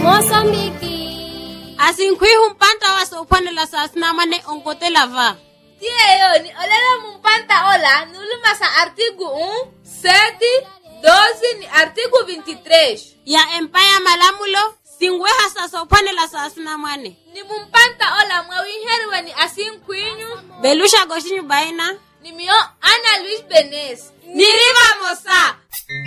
Mozambique. Asinkwi humpanta wa sopane la sasnamane onkote lava. Tiyo ni olela mumpanta ola nuluma sa artigo 1, 7, 12 ni artigo 23. Ya empaya malamulo singwe hasa sopane la sasnamane. Ni mumpanta ola mwawinherwe ni asinkwinyu. Belusha goshinyu baina. Ni mio Ana Luis Benes. Niriva Mosa.